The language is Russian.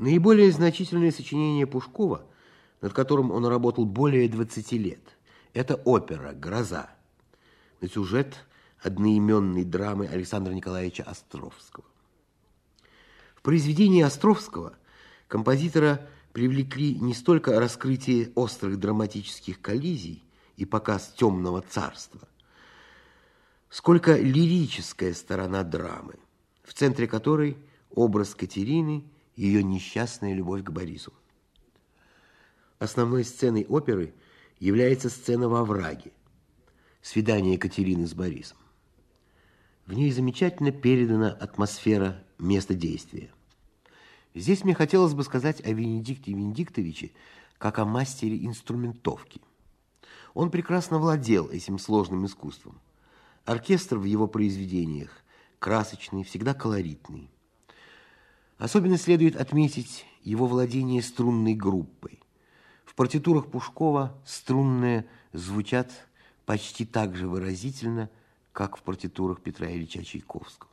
Наиболее значительное сочинение Пушкова, над которым он работал более 20 лет, это опера «Гроза» на сюжет одноименной драмы Александра Николаевича Островского. В произведении Островского композитора привлекли не столько раскрытие острых драматических коллизий и показ темного царства, сколько лирическая сторона драмы, в центре которой образ Катерины и ее несчастная любовь к Борису. Основной сценой оперы является сцена во овраге, свидание Катерины с Борисом. В ней замечательно передана атмосфера места действия. Здесь мне хотелось бы сказать о Венедикте Венедиктовиче как о мастере инструментовки. Он прекрасно владел этим сложным искусством. Оркестр в его произведениях красочный, всегда колоритный. Особенно следует отметить его владение струнной группой. В партитурах Пушкова струнные звучат почти так же выразительно, как в партитурах Петра Ильича Чайковского.